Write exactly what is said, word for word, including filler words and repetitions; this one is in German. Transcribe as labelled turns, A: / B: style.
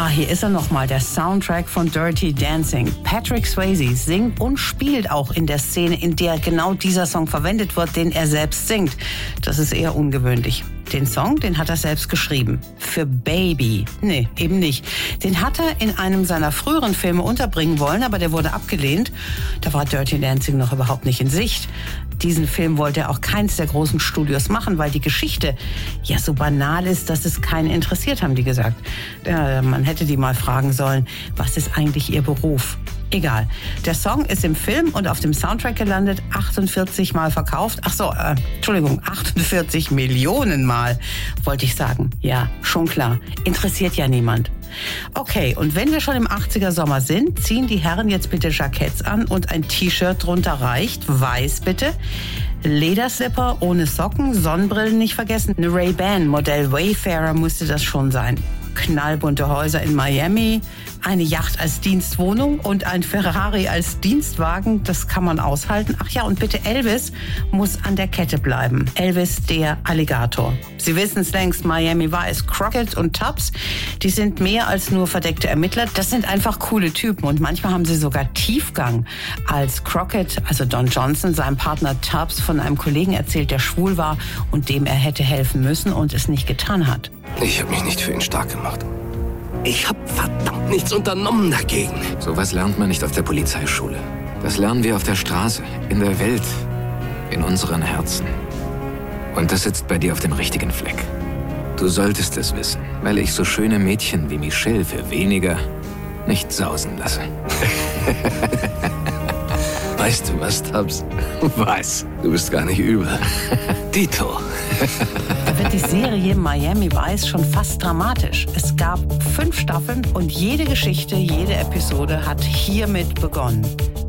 A: Ah, hier ist er nochmal, der Soundtrack von Dirty Dancing. Patrick Swayze singt und spielt auch in der Szene, in der genau dieser Song verwendet wird, den er selbst singt. Das ist eher ungewöhnlich. Den Song, den hat er selbst geschrieben. Für Baby. Nee, eben nicht. Den hat er in einem seiner früheren Filme unterbringen wollen, aber der wurde abgelehnt. Da war Dirty Dancing noch überhaupt nicht in Sicht. Diesen Film wollte er auch keins der großen Studios machen, weil die Geschichte ja so banal ist, dass es keinen interessiert, haben die gesagt. Ja, man hätte die mal fragen sollen, was ist eigentlich ihr Beruf? Egal. Der Song ist im Film und auf dem Soundtrack gelandet, achtundvierzig Mal verkauft. Ach so, äh, Entschuldigung, achtundvierzig Millionen Mal, wollte ich sagen. Ja, schon klar. Interessiert ja niemand. Okay, und wenn wir schon im achtziger Sommer sind, ziehen die Herren jetzt bitte Jacketts an und ein T-Shirt drunter reicht. Weiß bitte. Lederslipper ohne Socken, Sonnenbrillen nicht vergessen. Eine Ray-Ban Modell Wayfarer musste das schon sein. Knallbunte Häuser in Miami, eine Yacht als Dienstwohnung und ein Ferrari als Dienstwagen, das kann man aushalten. Ach ja, und bitte Elvis muss an der Kette bleiben. Elvis, der Alligator. Sie wissen es längst, Miami Vice, Crockett und Tubbs, die sind mehr als nur verdeckte Ermittler. Das sind einfach coole Typen und manchmal haben sie sogar Tiefgang. Als Crockett, also Don Johnson, seinem Partner Tubbs von einem Kollegen erzählt, der schwul war und dem er hätte helfen müssen und es nicht getan hat.
B: Ich habe mich nicht für ihn stark gemacht. Ich habe verdammt nichts unternommen dagegen.
C: Sowas lernt man nicht auf der Polizeischule. Das lernen wir auf der Straße, in der Welt, in unseren Herzen. Und das sitzt bei dir auf dem richtigen Fleck. Du solltest es wissen, weil ich so schöne Mädchen wie Michelle für weniger nicht sausen lasse.
B: Weißt du was, Tubbs?
C: Was?
B: Du bist gar nicht übel. Dito.
A: Da wird die Serie Miami Vice schon fast dramatisch. Es gab fünf Staffeln und jede Geschichte, jede Episode hat hiermit begonnen.